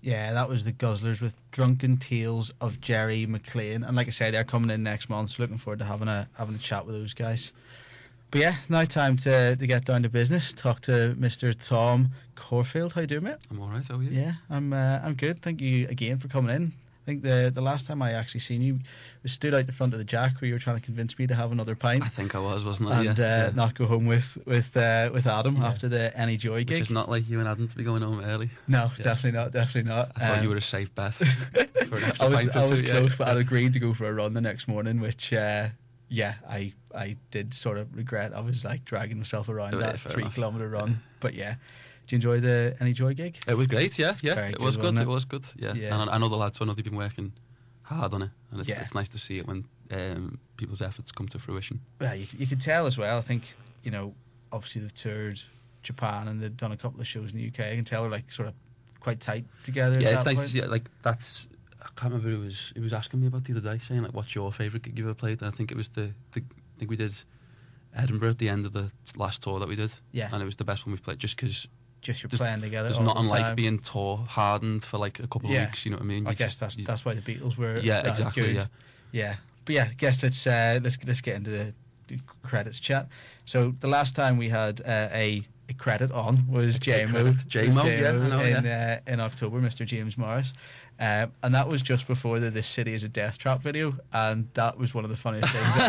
Yeah, that was the Guzzlers with Drunken Tales of Jerry McLean, and like I said, they're coming in next month. So looking forward to having a chat with those guys. But yeah, now time to get down to business. Talk to Mr. Tom Corfield. How you doing, mate? I'm alright, how are you? Yeah, I'm good. Thank you again for coming in. I think the last time I actually seen you stood out the front of the Jack where you were trying to convince me to have another pint. I think I wasn't I? And not go home with Adam after the Any Joy gig. Which is not like you and Adam to be going home early. No, definitely not. I thought you were a safe bet. For an I was two, close, but I'd agreed to go for a run the next morning, which I did sort of regret. I was like dragging myself around that 3 kilometre run. But yeah. Did you enjoy the Any Joy gig? It was great, yeah. Very it was good. It? It was good, yeah. And I know the lads, so I know they've been working hard on it, and it's nice to see it when people's efforts come to fruition. Yeah, you can tell as well. I think, obviously they've toured Japan and they've done a couple of shows in the UK. I can tell they're like sort of quite tight together. Yeah, it's nice to see it. Like that's, I can't remember who was asking me about the other day, saying like, what's your favourite gig you've ever played? And I think it was I think we did Edinburgh at the end of the last tour that we did. Yeah. And it was the best one we've played, just because you're playing together. There's nothing like being tour hardened for like a couple of weeks. You know what I mean? I guess that's why the Beatles were. Yeah, exactly. Good. Yeah. But yeah, I guess let's get into the credits chat. So the last time we had a credit on was JMO. In October, Mr. James Morris. And that was just before the This City is a Death Trap video, and that was one of the funniest things